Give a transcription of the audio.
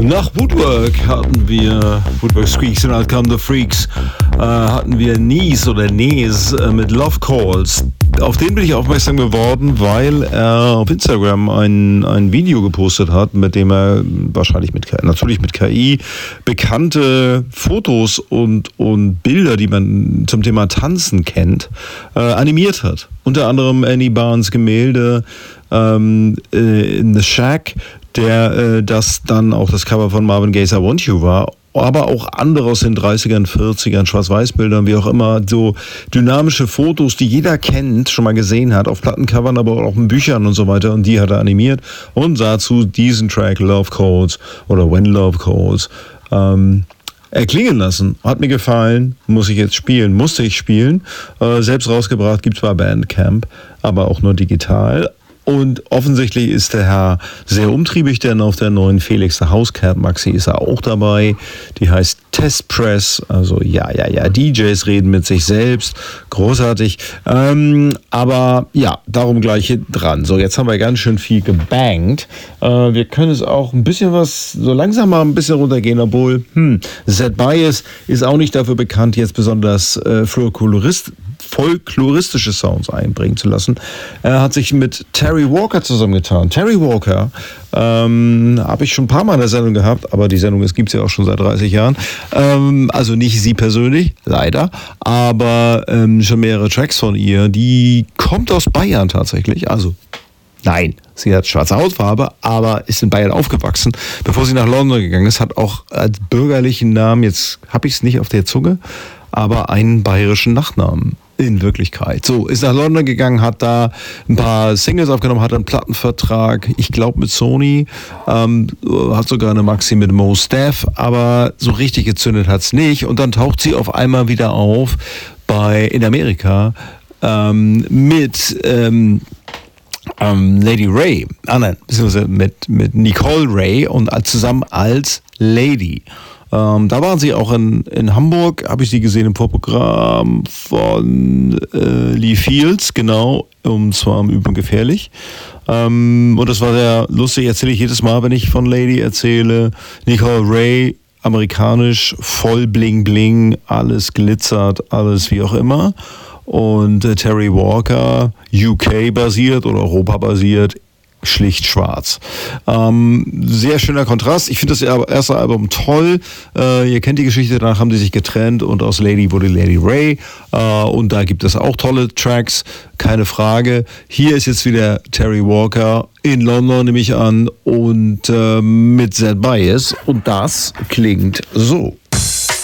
Nach Woodwork Squeaks and Out Come the Freaks, hatten wir Nies mit Love Calls. Auf den bin ich aufmerksam geworden, weil er auf Instagram ein Video gepostet hat, mit dem er wahrscheinlich natürlich mit KI bekannte Fotos und Bilder, die man zum Thema Tanzen kennt, animiert hat. Unter anderem Annie Barnes Gemälde in The Shack, der das dann auch das Cover von Marvin Gaye's I Want You war, aber auch andere aus den 30ern, 40ern, Schwarz-Weiß-Bildern, wie auch immer, so dynamische Fotos, die jeder kennt, schon mal gesehen hat, auf Plattencovern, aber auch in Büchern und so weiter, und die hat er animiert und dazu diesen Track Love Calls oder When Love Calls erklingen lassen. Hat mir gefallen, musste ich spielen, selbst rausgebracht, gibt's bei Bandcamp, aber auch nur digital. Und offensichtlich ist der Herr sehr umtriebig, denn auf der neuen Felix the Housecat Maxi ist er auch dabei. Die heißt Test Press, also ja, DJs reden mit sich selbst, großartig. Aber ja, darum gleich hinten dran. So, jetzt haben wir ganz schön viel gebangt. Wir können es auch ein bisschen so langsam mal ein bisschen runtergehen, obwohl Zed Bias ist auch nicht dafür bekannt, jetzt besonders folkloristische Sounds einbringen zu lassen. Er hat sich mit Terry Walker zusammengetan. Terry Walker habe ich schon ein paar Mal in der Sendung gehabt, aber die Sendung gibt es ja auch schon seit 30 Jahren. Also nicht sie persönlich, leider, aber schon mehrere Tracks von ihr. Die kommt aus Bayern tatsächlich, also nein, sie hat schwarze Hautfarbe, aber ist in Bayern aufgewachsen. Bevor sie nach London gegangen ist, hat auch als bürgerlichen Namen, jetzt habe ich es nicht auf der Zunge, aber einen bayerischen Nachnamen. In Wirklichkeit. So, ist nach London gegangen, hat da ein paar Singles aufgenommen, hat einen Plattenvertrag, ich glaube mit Sony, hat sogar eine Maxi mit Mos Def, aber so richtig gezündet hat's nicht. Und dann taucht sie auf einmal wieder auf in Amerika mit Lady Ray, beziehungsweise mit Nicole Ray und zusammen als Lady. Da waren sie auch in Hamburg, habe ich sie gesehen im Vorprogramm von Lee Fields, genau, und zwar am Üben gefährlich. Und das war sehr lustig, erzähle ich jedes Mal, wenn ich von Lady erzähle. Nicole Ray, amerikanisch, voll bling bling, alles glitzert, alles wie auch immer. Und Terry Walker, UK basiert oder Europa basiert, schlicht schwarz. Sehr schöner Kontrast. Ich finde das erste Album toll. Ihr kennt die Geschichte, danach haben die sich getrennt und aus Lady wurde Lady Ray. Und da gibt es auch tolle Tracks, keine Frage. Hier ist jetzt wieder Terry Walker in London, nehme ich an, und mit Zed Bias. Und das klingt so.